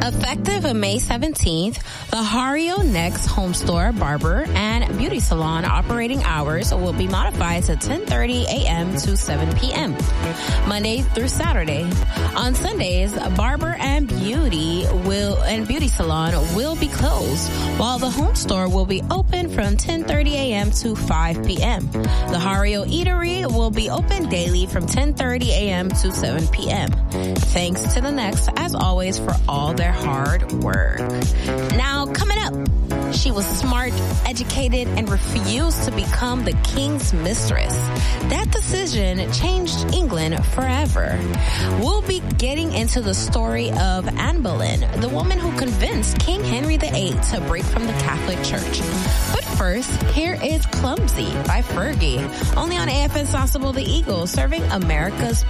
Effective May 17th, the Hario Next Home Store, Barber, and Beauty Salon operating hours will be modified to 10:30 a.m. to 7 p.m. Monday through Saturday. On Sundays, Barber and Beauty Salon will be closed, while the Home Store will be open from 10:30 a.m. to 5 p.m. The Hario Eatery will be open daily from 10:30 a.m. to 7 p.m. Thanks to the Next, as always, for all their hard work. Now, coming up, she was smart, educated, and refused to become the king's mistress. That decision changed England forever. We'll be getting into the story of Anne Boleyn, the woman who convinced King Henry VIII to break from the Catholic Church. But first, here is Clumsy by Fergie, only on AFN Sauceable the Eagle, serving America's